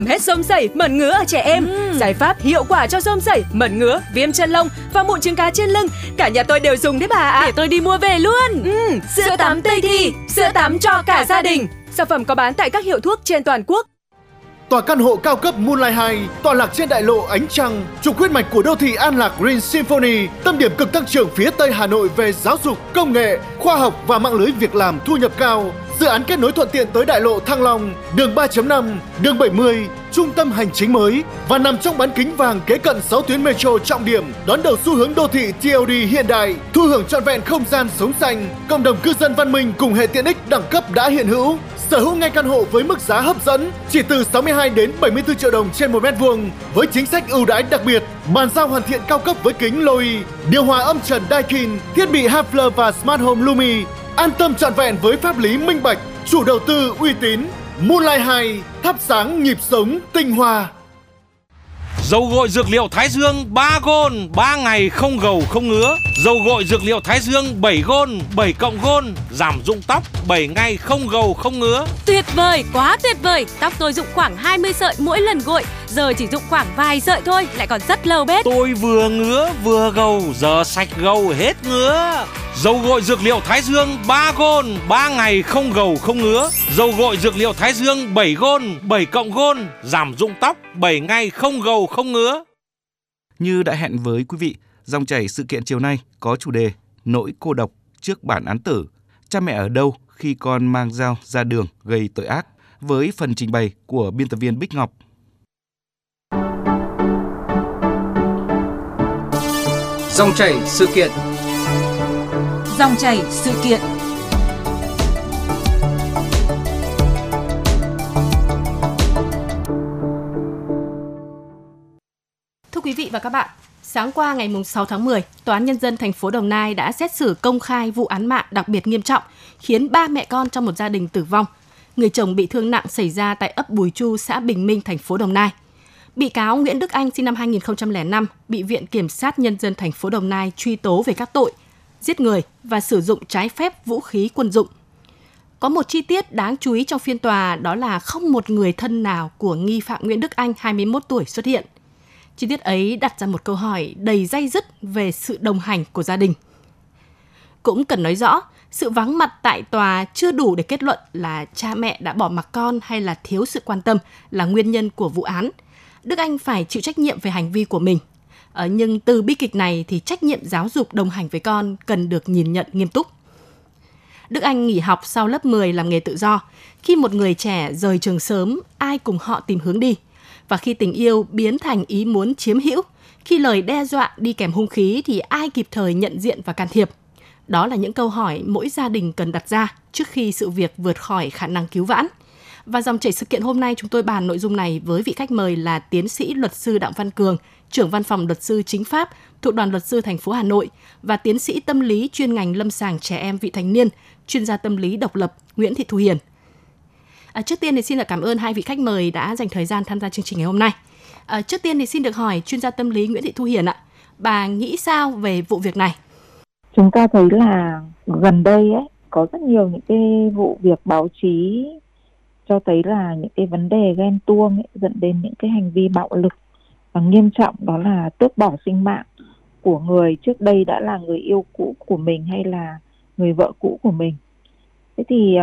Hết xôm xẩy, mẩn ngứa ở trẻ em. Giải pháp hiệu quả cho xôm xẩy, mẩn ngứa, viêm chân lông và mụn trứng cá trên lưng. Cả nhà tôi đều dùng đấy bà ạ. Để tôi đi mua về luôn. Sữa tắm Tây Thi, sữa tắm cho cả gia đình. Sản phẩm có bán tại các hiệu thuốc trên toàn quốc. Tòa căn hộ cao cấp Moonlight 2 tọa lạc trên đại lộ Ánh Trăng, trục huyết mạch của đô thị An Lạc Green Symphony, tâm điểm cực tăng trưởng phía Tây Hà Nội về giáo dục, công nghệ, khoa học và mạng lưới việc làm thu nhập cao. Dự án kết nối thuận tiện tới đại lộ Thăng Long, đường 3.5, đường 70, trung tâm hành chính mới và nằm trong bán kính vàng kế cận 6 tuyến metro trọng điểm, đón đầu xu hướng đô thị TOD hiện đại, thu hưởng trọn vẹn không gian sống xanh, cộng đồng cư dân văn minh cùng hệ tiện ích đẳng cấp đã hiện hữu. Sở hữu ngay căn hộ với mức giá hấp dẫn chỉ từ 62 đến 74 triệu đồng trên 1 mét vuông với chính sách ưu đãi đặc biệt, bàn giao hoàn thiện cao cấp với kính Loi, điều hòa âm trần Daikin, thiết bị Hafler và Smart Home Lumi, an tâm trọn vẹn với pháp lý minh bạch, chủ đầu tư uy tín. Moonlight 2, thắp sáng nhịp sống tinh hoa. Dầu gội dược liệu Thái Dương 3 gôn, 3 ngày không gầu không ngứa. Dầu gội dược liệu Thái Dương 7 gôn, 7 cộng gôn, giảm rụng tóc 7 ngày không gầu không ngứa. Tuyệt vời, quá tuyệt vời. Tóc tôi rụng khoảng 20 sợi mỗi lần gội, giờ chỉ rụng khoảng vài sợi thôi, lại còn rất lâu bết. Tôi vừa ngứa vừa gầu, giờ sạch gầu hết ngứa. Dầu gội dược liệu Thái Dương 3 gôn, 3 ngày không gầu không ngứa. Dầu gội dược liệu Thái Dương 7 gôn, 7 cộng gôn, giảm rụng tóc 7 ngày không gầu không ngứa. Như đã hẹn với quý vị, dòng chảy sự kiện chiều nay có chủ đề Nỗi cô độc trước bản án tử. Cha mẹ ở đâu khi con mang dao ra đường gây tội ác? Với phần trình bày của biên tập viên Bích Ngọc. Dòng chảy sự kiện. Dòng chảy sự kiện. Thưa quý vị và các bạn, sáng qua ngày 6 tháng 10, Tòa án Nhân dân thành phố Đồng Nai đã xét xử công khai vụ án mạng đặc biệt nghiêm trọng khiến 3 mẹ con trong một gia đình tử vong. Người chồng bị thương nặng xảy ra tại ấp Bùi Chu, xã Bình Minh, thành phố Đồng Nai. Bị cáo Nguyễn Đức Anh sinh năm 2005 bị Viện Kiểm sát Nhân dân thành phố Đồng Nai truy tố về các tội giết người và sử dụng trái phép vũ khí quân dụng. Có một chi tiết đáng chú ý trong phiên tòa, đó là không một người thân nào của nghi phạm Nguyễn Đức Anh 21 tuổi xuất hiện. Chi tiết ấy đặt ra một câu hỏi đầy day dứt về sự đồng hành của gia đình. Cũng cần nói rõ, sự vắng mặt tại tòa chưa đủ để kết luận là cha mẹ đã bỏ mặc con hay là thiếu sự quan tâm là nguyên nhân của vụ án. Đức Anh phải chịu trách nhiệm về hành vi của mình. Nhưng từ bi kịch này thì trách nhiệm giáo dục đồng hành với con cần được nhìn nhận nghiêm túc. Đức Anh nghỉ học sau lớp 10 làm nghề tự do. Khi một người trẻ rời trường sớm, ai cùng họ tìm hướng đi. Và khi tình yêu biến thành ý muốn chiếm hữu, khi lời đe dọa đi kèm hung khí thì ai kịp thời nhận diện và can thiệp? Đó là những câu hỏi mỗi gia đình cần đặt ra trước khi sự việc vượt khỏi khả năng cứu vãn. Và dòng chảy sự kiện hôm nay chúng tôi bàn nội dung này với vị khách mời là tiến sĩ luật sư Đặng Văn Cường, trưởng văn phòng luật sư chính pháp thuộc Đoàn luật sư thành phố Hà Nội và tiến sĩ tâm lý chuyên ngành lâm sàng trẻ em vị thành niên, chuyên gia tâm lý độc lập Nguyễn Thị Thu Hiền. Trước tiên thì xin được cảm ơn hai vị khách mời đã dành thời gian tham gia chương trình ngày hôm nay. Trước tiên thì xin được hỏi chuyên gia tâm lý Nguyễn Thị Thu Hiền ạ, bà nghĩ sao về vụ việc này? Chúng ta thấy là gần đây có rất nhiều những cái vụ việc báo chí cho thấy là những cái vấn đề ghen tuông dẫn đến những cái hành vi bạo lực và nghiêm trọng, đó là tước bỏ sinh mạng của người trước đây đã là người yêu cũ của mình hay là người vợ cũ của mình. Thế thì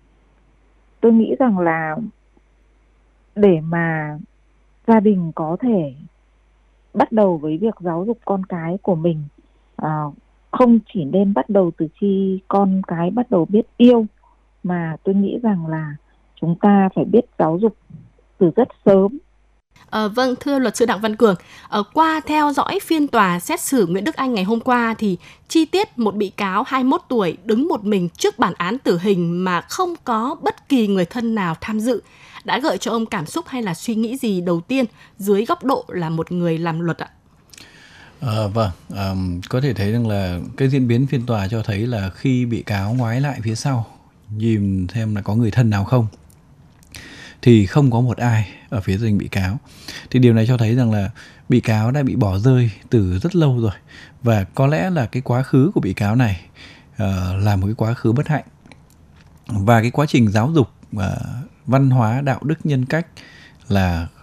tôi nghĩ rằng là để mà gia đình có thể bắt đầu với việc giáo dục con cái của mình, không chỉ nên bắt đầu từ khi con cái bắt đầu biết yêu, mà tôi nghĩ rằng là chúng ta phải biết giáo dục từ rất sớm. Vâng, thưa luật sư Đặng Văn Cường, qua theo dõi phiên tòa xét xử Nguyễn Đức Anh ngày hôm qua thì chi tiết một bị cáo 21 tuổi đứng một mình trước bản án tử hình mà không có bất kỳ người thân nào tham dự đã gợi cho ông cảm xúc hay là suy nghĩ gì đầu tiên dưới góc độ là một người làm luật ạ? Có thể thấy rằng là cái diễn biến phiên tòa cho thấy là khi bị cáo ngoái lại phía sau nhìn xem là có người thân nào không thì không có một ai ở phía gia đình bị cáo. Thì điều này cho thấy rằng là bị cáo đã bị bỏ rơi từ rất lâu rồi, và có lẽ là cái quá khứ của bị cáo này là một cái quá khứ bất hạnh, và cái quá trình giáo dục văn hóa đạo đức nhân cách là